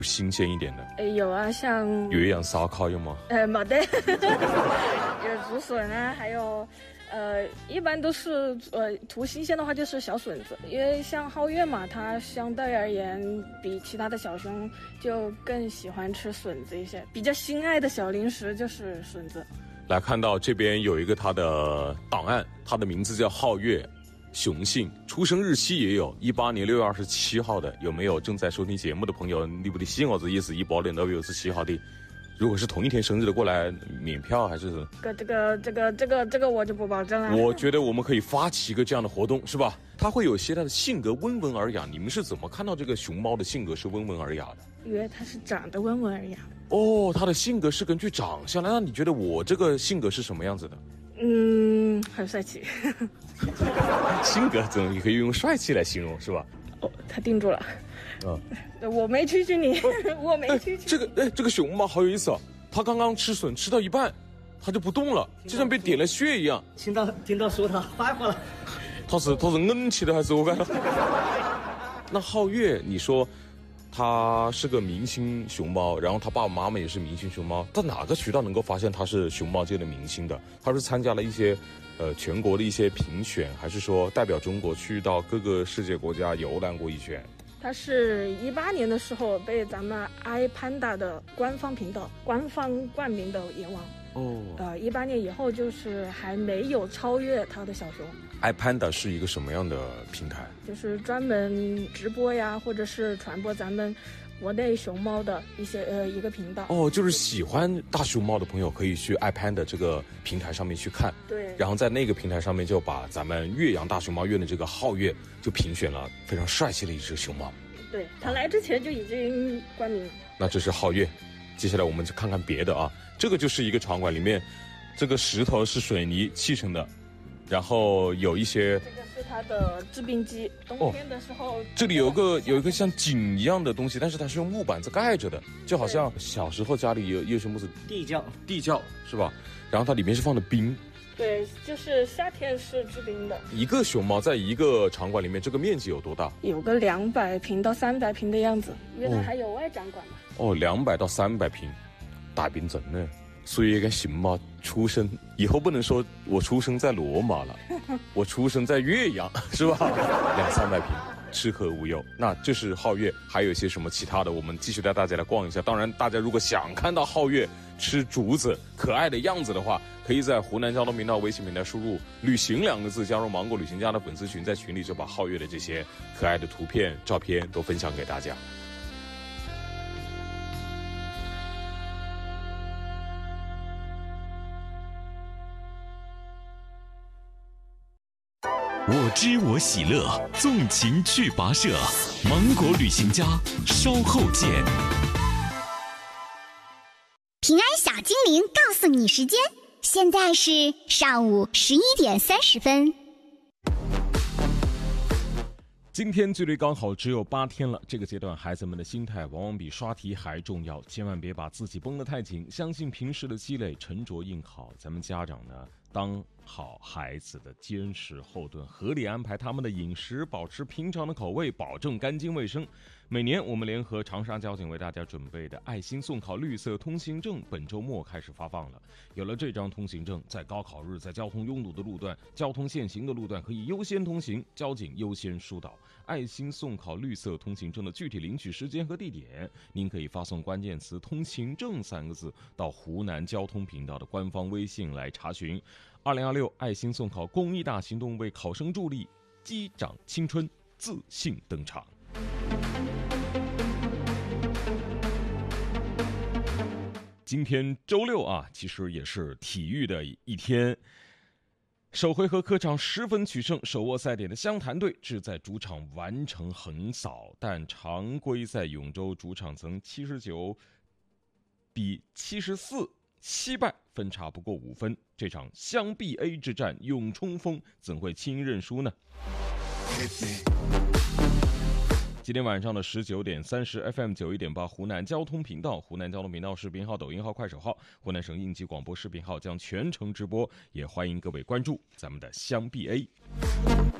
新鲜一点的？ 有啊，像岳阳烧烤有吗？ 没得，有竹笋啊，还有一般都是图新鲜的话就是小笋子，因为像皓月嘛，它相对而言比其他的小熊就更喜欢吃笋子一些，比较心爱的小零食就是笋子。 来看到这边有一个它的档案，它的名字叫皓月，雄性，出生日期也有18年6月27号的。有没有正在收听节目的朋友？你不得信我，这也是18年6月27号的。如果是同一天生日的过来免票还是？ 这个我就不保证了。 我觉得我们可以发起一个这样的活动，是吧？它会有些它的性格温文尔雅，你们是怎么看到这个熊猫的性格是温文尔雅的？ 因为它是长得温文尔雅。 哦，它的性格是根据长相来。那你觉得我这个性格是什么样子的？ 很帅气。 性格怎么也可以用帅气来形容，是吧？ 哦，他定住了。我没蛐蛐你，我没蛐蛐。 这个熊猫好有意思哦，它刚刚吃笋吃到一半，它就不动了，就像被点了穴一样。 听到说它发火了， 它是硬气的还是我感觉？那皓月，你说它是个明星熊猫，然后它爸爸妈妈也是明星熊猫，在哪个渠道能够发现它是熊猫界的明星的？它是参加了一些全国的一些评选，还是说代表中国去到各个世界国家游览过一圈？ 它是18年的时候被咱们 iPanda 的官方频道官方冠名的阎王。18年以后就是还没有超越它的小熊。 iPanda 是一个什么样的平台？就是专门直播呀，或者是传播咱们国内熊猫的一个频道。 就是喜欢大熊猫的朋友可以去 iPanda 这个平台上面去看。 对。 然后在那个平台上面就把咱们岳阳大熊猫院的这个皓月就评选了非常帅气的一只熊猫。 对，他来之前就已经冠名了。 那这是皓月，接下来我们就看看别的啊。这个就是一个场馆，里面这个石头是水泥砌成的，然后有一些这个是它的制冰机，冬天的时候这里有一个像井一样的东西，但是它是用木板子盖着的，就好像小时候家里有什么是地窖是吧？然后它里面是放的冰。 对，就是夏天是制冰的。 一个熊猫在一个场馆里面，这个面积有多大？ 有个200平到300平的样子，因为它还有外展馆嘛。 200到300平，大冰镇呢。所以跟熊猫出生以后不能说我出生在罗马了，我出生在岳阳，是吧？200-300平，吃喝无忧。那这是皓月，还有一些什么其他的？我们继续带大家来逛一下。当然，大家如果想看到皓月吃竹子可爱的样子的话，可以在湖南交通频道微信平台输入“旅行”2个字，加入芒果旅行家的粉丝群，在群里就把皓月的这些可爱的图片、照片都分享给大家。 我知我喜乐，纵情去跋涉。芒果旅行家，稍后见。 平安小精灵告诉你时间，现在是上午11:30。 今天距离高考只有8天了，这个阶段孩子们的心态往往比刷题还重要，千万别把自己绷得太紧，相信平时的积累，沉着应考。咱们家长呢，当好孩子的坚实后盾，合理安排他们的饮食，保持平常的口味，保证干净卫生。每年我们联合长沙交警为大家准备的爱心送考绿色通行证本周末开始发放了。有了这张通行证，在高考日，在交通拥堵的路段、交通限行的路段可以优先通行，交警优先疏导。爱心送考绿色通行证的具体领取时间和地点，您可以发送关键词通行证3个字到湖南交通频道的官方微信来查询。2026爱心送考公益大行动为考生助力，击掌青春，自信登场。今天周六啊，其实也是体育的一天。首回合客场10分取胜，手握赛点的湘潭队志在主场完成横扫，但常规赛永州主场曾79比74惜败，分差不过5分。这场湘 BA 之战勇冲锋，怎会轻易认输呢？今天晚上的19:30 FM 91.8湖南交通频道、湖南交通频道视频号、抖音号、快手号、湖南省应急广播视频号将全程直播，也欢迎各位关注咱们的湘 BA。